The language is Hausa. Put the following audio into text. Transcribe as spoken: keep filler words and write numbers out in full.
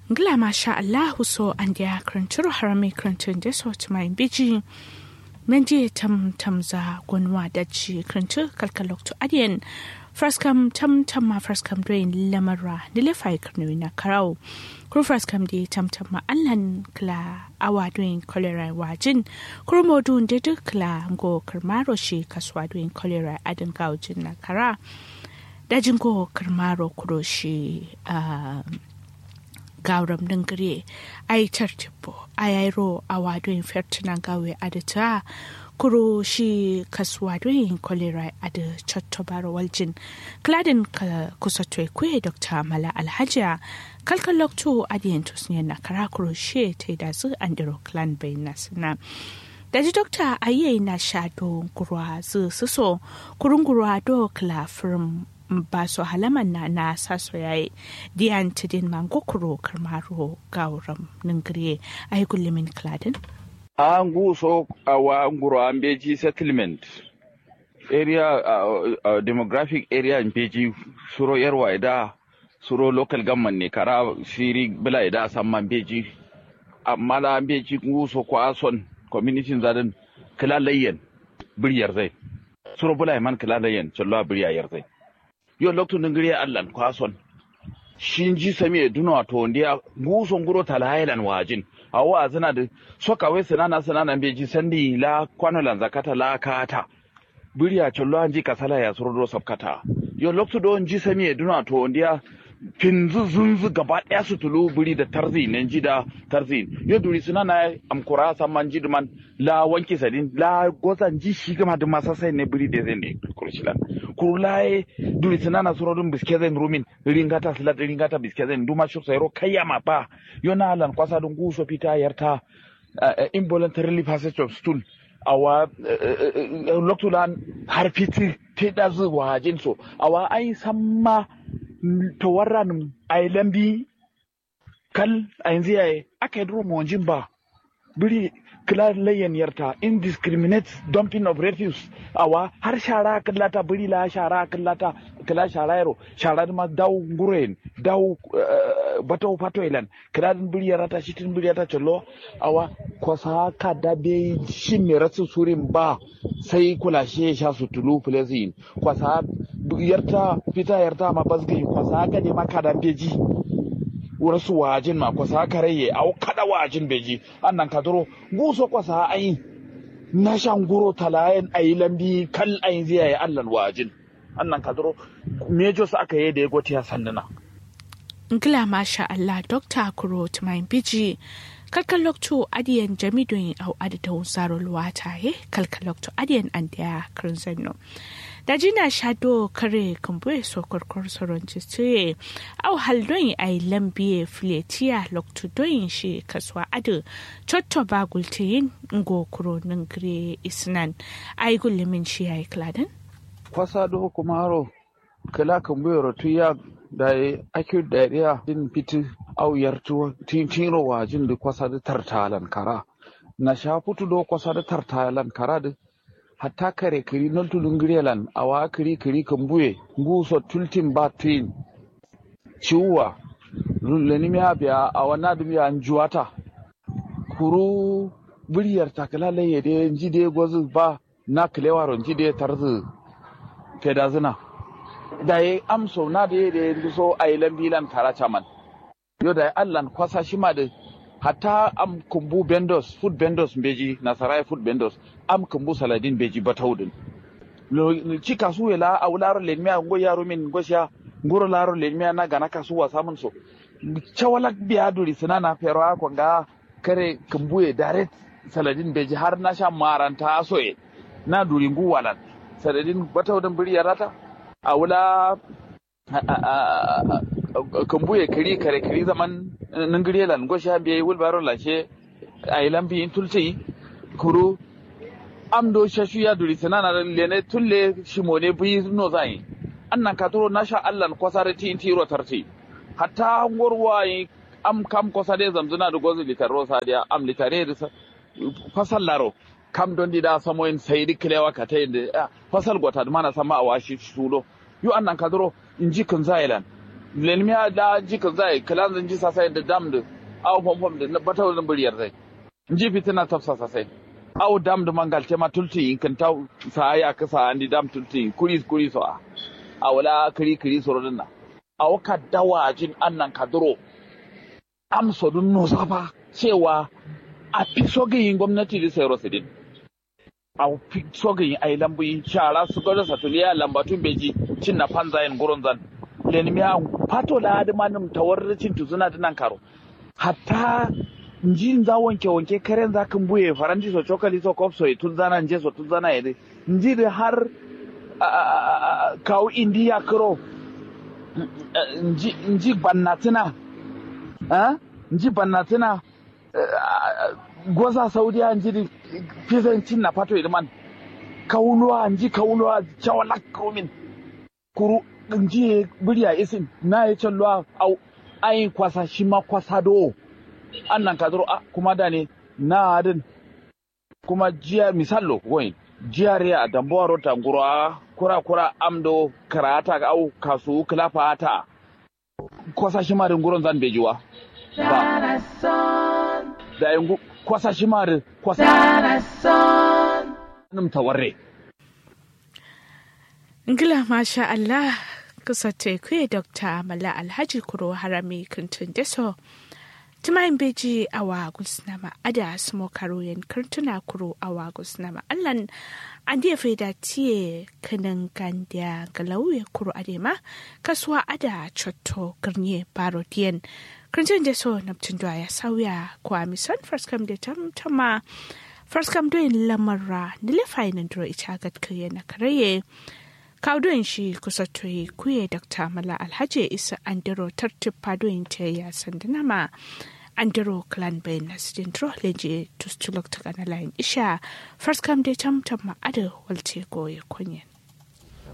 Ngla masha Allah so and ya kranturo harami krantun da so to my biji. Nanje tam tamza gonwa daji krantu kalkalok to adien. First come tam tam ma first come drain lamara nile fai krnu na karau. Kru first come di tam tam ma allan kla awa doing cholera wajin. Kru modun de kla ngo kermaro shi kaswa doing cholera adin gaujin na kara. Dajin go kermaro kuro shi uh, gauram dangare ai tartibo ai ro awadoin fertina gawe adata kuro shi kaswadoin kolera ada chottobaro waljin kladin ka kusatwe kwe Doctor Mala Alhaja kalkalokto adientos ne na karakuro she te da su andiro clan bai nasna daji Doctor aye na shado gurwa zu so kurungurwa do kla firm ba su halaman na na saso yayi diyan tidin mango kuro karmaro gauram ningire ay gullimin kladin angu so awa nguro ambeji settlement area uh, uh, demographic area ambeji suro yarwa ida suro local government ne kara shiri bila ida samman beji amma la ambeji ngu so ko ason community zadan kalalayyan biryar zai suro bila man kalalayyan challo biryar zai yo lokto ngire allan kwason shinji sami duno to ndiya nguso nguro talailan wajin awa azana da soka we sanana sanana beji sandi la kwanolan zakata la kata buriya chollo anji kasala ya surdo sabkata yo lokto do nji sami duno to ndiya finzu zunzu gaba daya su tulu buri da tarzi nan ji da tarzi yo duri sunana amkura samman ji duman la wanki sadin la gozan ji shi gama da masasai ne buri da zai ne kurshilan kurulaye duri sunana surodun biskezen rumin ringata slat ringata biskezen duma shu sayro kayama ba yo na lan kwasa dun guso fita yarta involuntarily passage of stool awa loktulan har fiti te da zuwa jinso awa ai samma to warran ay lambi kal ay ziyaye aka duro mo jimba biri kila layen yarta indiscriminate dumping of refuse awa har shara kallata biri la shara kallata kila shara yaro shara ma daw nguren daw bato pato ilan kila biri yarata shitin biri yarata chollo awa kosa ka dabe shinne rasu surin ba sai kula she sha su tulu plezin kosa yarta fita yarta ma bazgi kosa ka ne maka da beji wurasu wajin ma kwasa karaye au kada wajin beji annan kaduro guso kwasa ai na shan guro talayen ai lambi kal ai ziyaye allan wajin annan kaduro mejo su aka yi da ya gotiya sannuna ngila masha Allah Doctor Kuro Tumain Biji kalkalokto adiyan jamidoyin au adita usaro luwata he kalkalokto adiyan andiya krinzano dajina shado kare kumbuye so korkor soron jisuye au haldoyin ay lambiye filetiya lokto doyin shi kaswa adu chotto bagultiyin ngo kuro ningre isnan ay gullimin shi ay kladan kwasa do kumaro kala kumbuye rotuya da acute diarrhea din fiti au yartu tintiro wajin da kwasa da tartalan kara na sha futu do kwasa da tartalan kara da hatta kare kiri non tulun girelan awa kiri kiri kambuye nguso tultin batin ciwa lulani miya biya awana dum ya anjuata kuru buriyar takalala yede njide gozu ba na klewaro njide tarzu pedazuna dai amso na da yede so ailan bilan karachaman yo dai allan kwasa shi ma da hatta am kumbu bendos food bendos beji nasarai food bendos am kumbu saladin beji bataudin lo ci kasu la awlaro lenmiya ngo yaro min gosha ngoro laro lenmiya na gana kasuwa samun so chawalak biya duri sunana fero ko ga kare kumbu e direct saladin beji har na sha maranta soye na duri nguwalan saladin bataudin biri yarata awla kambuye kiri kare kiri zaman ningriyelan gosha biye wulbaro lashe ailan bi tulti kuru amdo shashu ya duri sanana lene tulle shimone bi no zai annan katuro nasha allan kwasarati intiro tarti hatta ngorwai am kam kosade zamzuna da gozu litaro sadiya am litare da fasallaro kam don dida samoyin sayidi kilewa katai da fasal gota mana sama awashi sulo yu annan katuro inji kun zailan lenmiya da jika zai kalan zan ji sasai da dam da aw pom pom da bataw da buriyar zai ji fitina tafsa sasai aw dam da mangal tema tulti in kan taw sa ya ka sa andi dam tulti kuri kuri so a wala kiri kiri so dinna aw ka dawa jin annan kadro am so dun no safa cewa a fi sogayin gwamnati da sayar sidin a fi sogayin ai lambuyi shara su gwada satuliya lambatun beji cin na fanzayin gurin zan lenimiya fato la adamanin tawarricin tuzuna dinan karo hatta njin za wanke wanke karen za kan buye faranti so chokali so kop so tun zana nje so tun zana yede nji da har kawo indiya karo nji nji bannatina ha nji bannatina goza saudiya nji fizancin na fato idman kauluwa nji kauluwa chawala krumin kuru nji buriya isin na ya chalwa au ayin kwasa shi ma kwasa do annan kadro a kuma da ne na adin kuma jiya misallo goyin jiyare a dambuwa rota ngura kura kura amdo karata ga au kasu klafa ta kwasa shi ma nguron zan bejiwa ba da yangu kwasa shi ma kwasa num tawarre ngila masha Allah kusa teku Doctor Mala Alhaji Kuro Harami Kuntun Deso Timayin beji awa gusnama ada smo karoyen kurtuna kuro awa gusnama allan an dia faida tie kanan gandia galauye kuro adema kaswa ada chotto garnye parodien kurtun Deso naptun ya sauya kwa mison first come de tam tama first come doing lamarra nile fainan dro ita gat kuye na karaye Kaudoyin shi kusa tuyi kuye Doctor Mala Alhaji Isa Andero tartib padoyin te ya sandanama Andero clan bayan nasidin dro leje tustulok ta kanalayin isha first come de tam tam ma ada walte goye kunyen.